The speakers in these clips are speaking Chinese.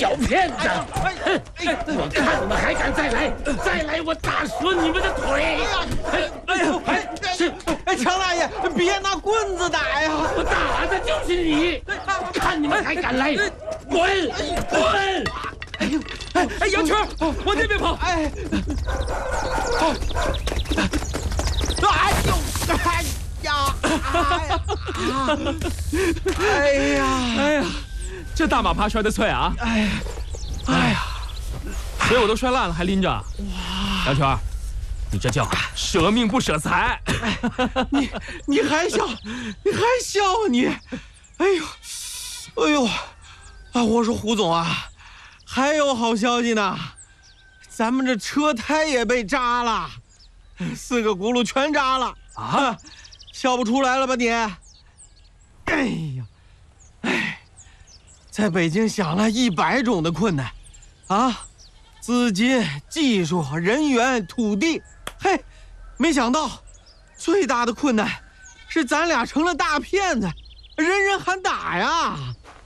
小骗子！我看你们还敢再来，我打折你们的腿！ 强大爷，别拿棍子打呀！ 我打的就是你！看你们还敢来，滚！ 杨圈，往那边跑！哎呀，这大马爬摔得脆啊！哎呀，腿我都摔烂了，还拎着。杨圈，你这叫舍命不舍财。 你还笑啊你！哎呦，我说胡总啊，还有好消息呢，咱们这车胎也被扎了，4个轱辘全扎了啊！笑不出来了吧你？哎呀，在北京想了100种的困难，啊，资金、技术、人员、土地，没想到最大的困难是咱俩成了大骗子，人人喊打呀！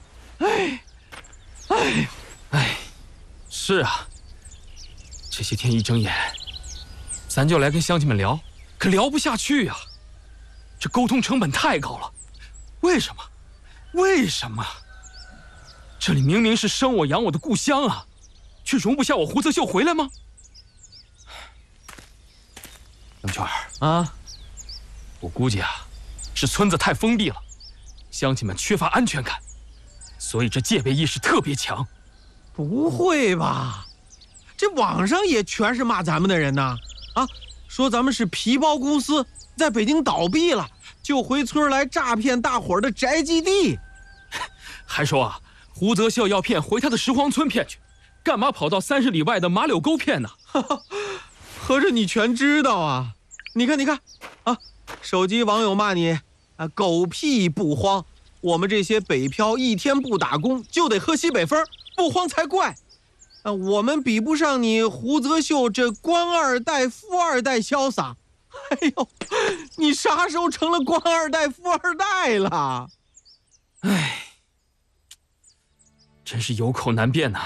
是啊，这些天一睁眼，咱就来跟乡亲们聊，可聊不下去呀。这沟通成本太高了，为什么？这里明明是生我养我的故乡啊，却容不下我胡泽秀回来吗？杨圈啊， 我估计啊，是村子太封闭了，乡亲们缺乏安全感，所以这戒备意识特别强。 不会吧？这网上也全是骂咱们的人呢！啊，说咱们是皮包公司，在北京倒闭了，就回村来诈骗大伙儿的宅基地。 还说啊，胡泽秀要骗回他的石荒村骗去，干嘛跑到30里外的马柳沟骗呢？ 合着你全知道啊？你看啊，手机网友骂你啊，狗屁不慌！我们这些北漂1天不打工就得喝西北风，不慌才怪。我们比不上你胡泽秀这官2代、富2代潇洒。哎呦，你啥时候成了官2代、富2代了？ 真是有口难辩呐。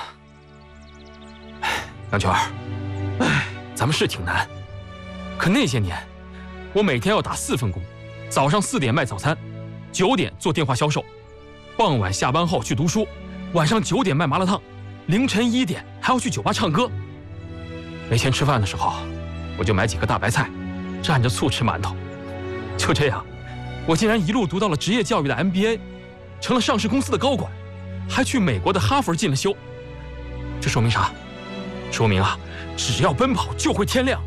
杨圈，咱们是挺难，可那些年，我每天要打4份工，早上4点卖早餐，9点做电话销售，傍晚下班后去读书，晚上9点卖麻辣烫，凌晨1点还要去酒吧唱歌。没钱吃饭的时候，我就买几个大白菜，蘸着醋吃馒头。就这样，我竟然一路读到了职业教育的 MBA， 成了上市公司的高管，还去美国的哈佛进了修。这说明啥？说明啊，只要奔跑就会天亮。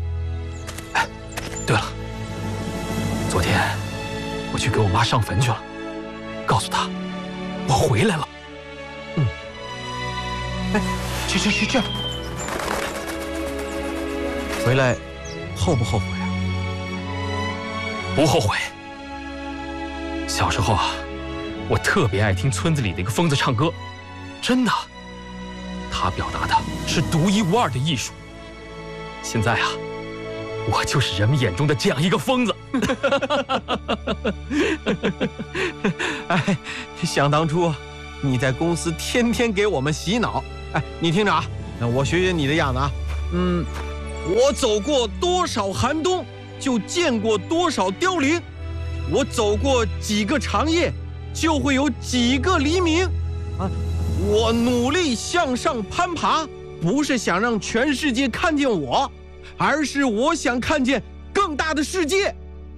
对了，昨天我去给我妈上坟去了，告诉她我回来了。 去，回来后不后悔啊？ 不后悔。小时候啊，我特别爱听村子里的一个疯子唱歌，真的，他表达的是独一无二的艺术。现在啊，我就是人们眼中的这样一个疯子。 想当初你在公司天天给我们洗脑，你听着啊，我学你的样子啊。我走过多少寒冬，就见过多少凋零；我走过几个长夜，就会有几个黎明。啊，我努力向上攀爬，不是想让全世界看见我，而是我想看见更大的世界。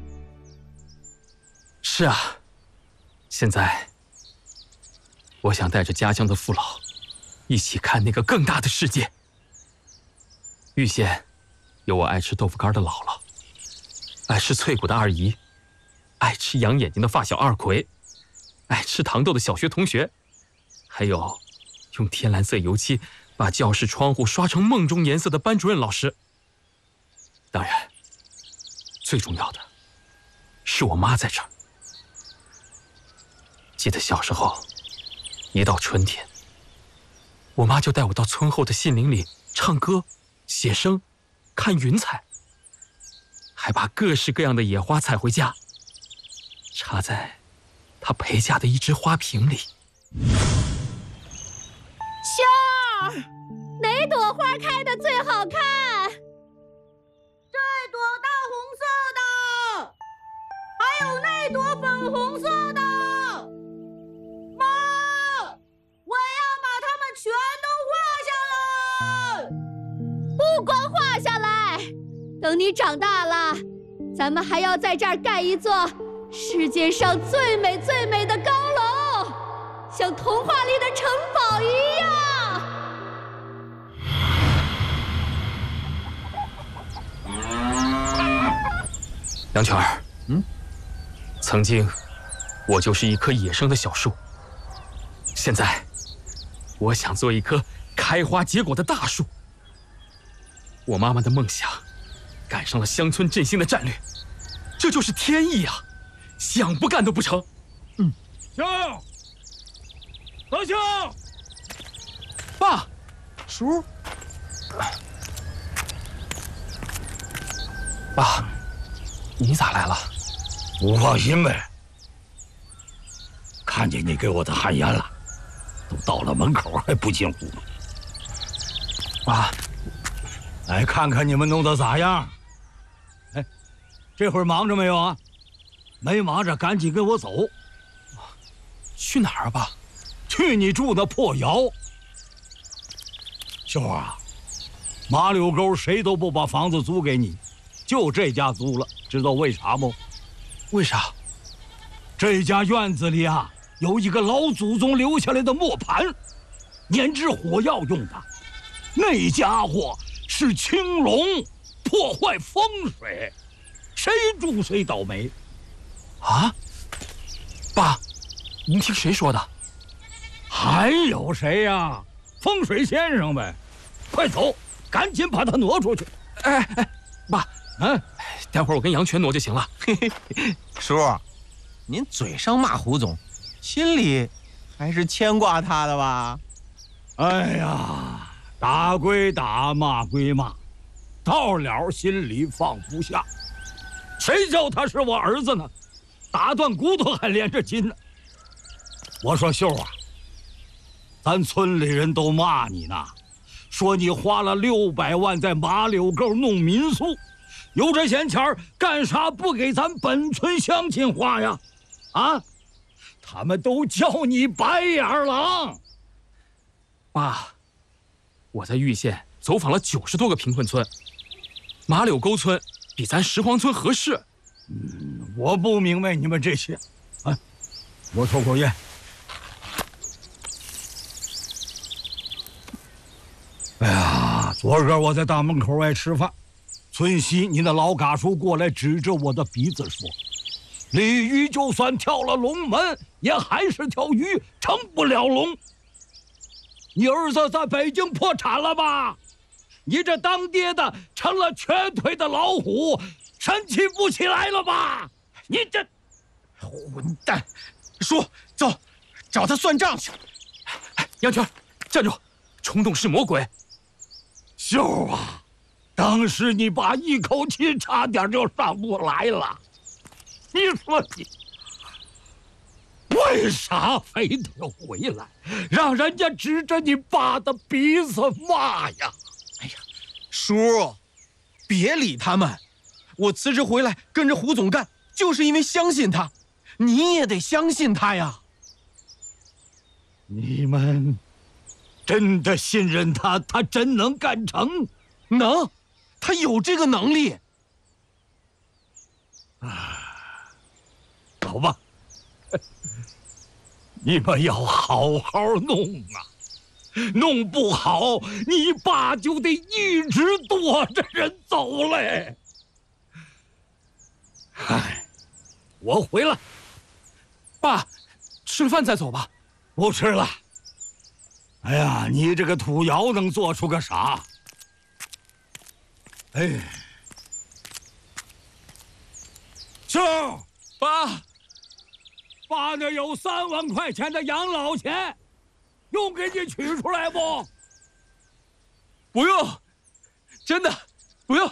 是啊，现在我想带着家乡的父老一起看那个更大的世界。玉县有我爱吃豆腐干的姥姥，爱吃脆骨的二姨，爱吃羊眼睛的发小二奎，爱吃糖豆的小学同学，还有用天蓝色油漆把教室窗户刷成梦中颜色的班主任老师。当然，最重要的是我妈在这儿。记得小时候，一到春天，我妈就带我到村后的杏林里唱歌、写生、看云彩，还把各式各样的野花采回家，插在她陪嫁的一只花瓶里。 乡哪朵花开的最好看？ 这朵大红色的，还有那朵粉红色的。妈，我要把它们全都画下来。 不光画下来，等你长大了，咱们还要在这儿盖一座世界上最美最美的高楼，像童话里的城堡一样。 杨泉儿，曾经我就是一棵野生的小树，现在我想做一棵开花结果的大树。我妈妈的梦想赶上了乡村振兴的战略，这就是天意啊，想不干都不成。 秀，何秀， 爸， 叔， 爸，你咋来了？ 不放心呗。看见你给我的旱烟了，都到了门口还不进屋。 爸， 来看看你们弄得咋样？哎，这会儿忙着没有啊？没忙着，赶紧跟我走。 去哪儿啊，爸？ 去你住那破窑。秀儿啊，马柳沟谁都不把房子租给你，就这家租了，知道为啥不？ 为啥？ 这家院子里啊，有一个老祖宗留下来的磨盘，研制火药用的。那家伙是青龙，破坏风水，谁住谁倒霉。 啊？爸，您听谁说的？ 还有谁呀？风水先生呗。快走，赶紧把他挪出去。 哎，爸，待会儿我跟杨泉挪就行了。 叔，您嘴上骂胡总，心里还是牵挂他的吧？ 哎呀，打归打，骂归骂，到了心里放不下。谁叫他是我儿子呢？打断骨头还连着筋呢。我说秀啊，咱村里人都骂你呢，说你花了600万在马柳沟弄民宿，有这闲钱干啥不给咱本村乡亲花呀？啊，他们都叫你白眼狼。 爸，我在玉县走访了90多个贫困村，马柳沟村比咱石黄村合适。 我不明白你们这些。我抽口烟。哎呀，昨儿个我在大门口外吃饭，村西你那老嘎叔过来指着我的鼻子说：“鲤鱼就算跳了龙门，也还是条鱼，成不了龙。你儿子在北京破产了吧？你这当爹的成了瘸腿的老虎，神气不起来了吧？你这混蛋！叔，走，找他算账去。 杨泉，站住！冲动是魔鬼。 秀啊，当时你爸一口气差点就上不来了。你说你为啥非得回来，让人家指着你爸的鼻子骂呀？ 哎呀，叔，别理他们。我辞职回来跟着胡总干，就是因为相信他。你也得相信他呀。 你们真的信任他？他真能干成？ 能，他有这个能力。 走吧，你们要好好弄啊！弄不好，你爸就得一直躲着人走嘞。唉，我回来。 爸，吃了饭再走吧。 不吃了。哎呀，你这个土窑能做出个啥？哎，秀， 爸， 爸那有3万块钱的养老钱，用给你取出来不？ 不用，真的不用。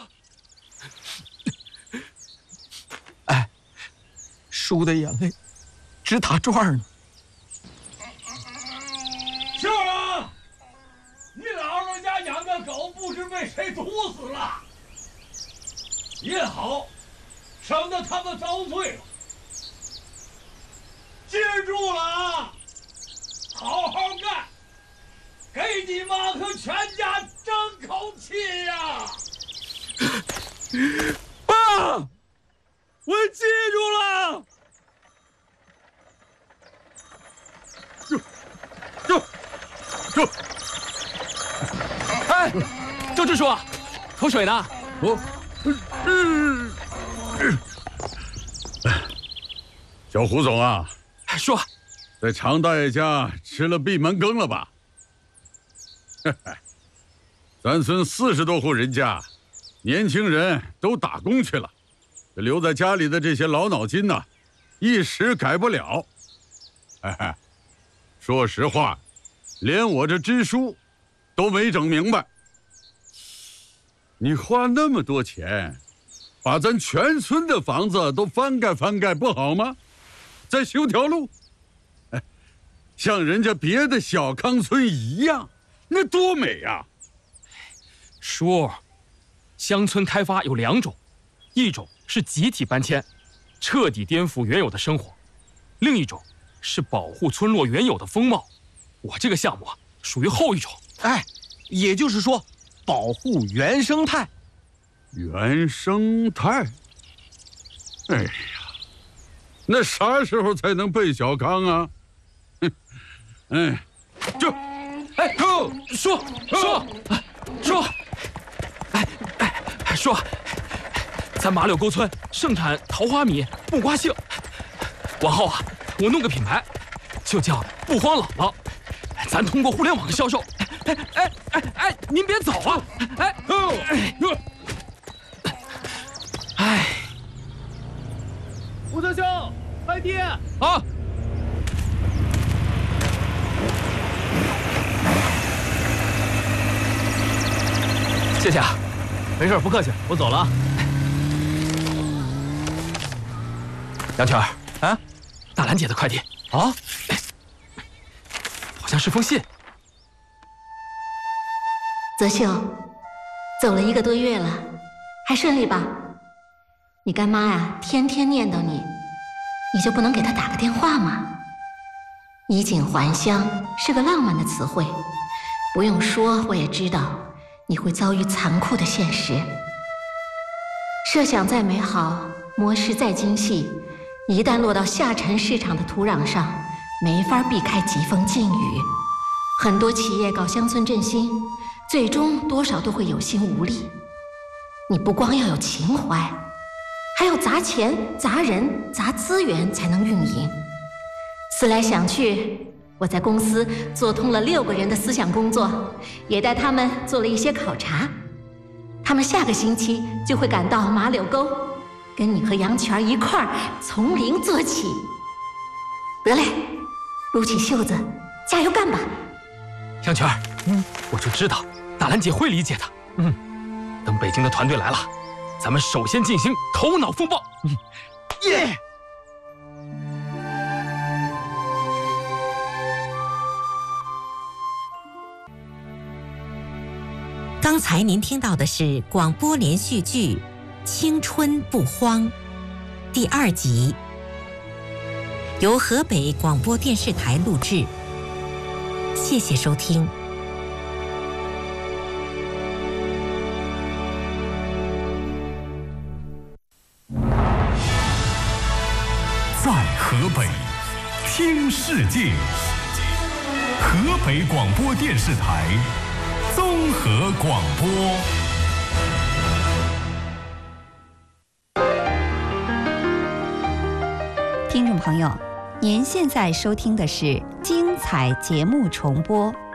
哎，叔的眼泪直打转呢。 秀儿，你被谁毒死了。也好，省得他们遭罪了。记住了啊，好好干，给你妈和全家争口气呀！ 爸，我记住了。 这， 哎，周支书，口水呢？ 小胡总啊， 说， 在常大爷家吃了闭门羹了吧？咱村40多户人家，年轻人都打工去了，留在家里的这些老脑筋呐，一时改不了。说实话，连我这支书都没整明白。你花那么多钱，把咱全村的房子都翻盖翻盖，不好吗？再修条路，像人家别的小康村一样，那多美啊！ 叔，乡村开发有2种，一种是集体搬迁，彻底颠覆原有的生活；另一种是保护村落原有的风貌。我这个项目属于后一种。 哎，也就是说，保护原生态。 原生态。哎呀，那啥时候才能奔小康啊？ 叔，叔，咱马柳沟村盛产桃花米、木瓜杏，往后啊，我弄个品牌，就叫不慌姥姥。咱通过互联网销售。您别走啊！ 吴德兄，快递啊！ 谢谢啊， 没事，不客气，我走了啊。 杨泉啊， 大兰姐的快递啊， 好像是封信。 泽秀，走了1个多月了，还顺利吧？你干妈呀，天天念叨你，你就不能给她打个电话吗？衣锦还乡是个浪漫的词汇，不用说我也知道你会遭遇残酷的现实。设想再美好，模式再精细，一旦落到下沉市场的土壤上，没法避开疾风劲雨。很多企业搞乡村振兴，最终多少都会有心无力。你不光要有情怀，还要砸钱、砸人、砸资源才能运营。思来想去，我在公司做通了6个人的思想工作，也带他们做了一些考察。他们下个星期就会赶到马柳沟，跟你和杨泉一块儿从零做起。得嘞，撸起袖子，加油干吧！ 杨泉，我就知道大兰姐会理解的。等北京的团队来了，咱们首先进行头脑风暴。 耶！ 刚才您听到的是广播连续剧《青春不慌》第2集，由河北广播电视台录制。谢谢收听。 在河北听世界，河北广播电视台综合广播。 听众朋友，您现在收听的是精彩节目重播。